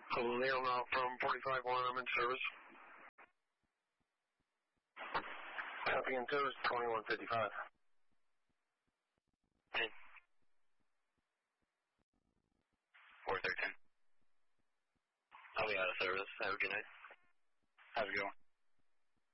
Hello, Neil now from 45-1, I'm in service. Copy in service, 2155. Hey. 4310. I'll be out of service. Have a good night. How's it going?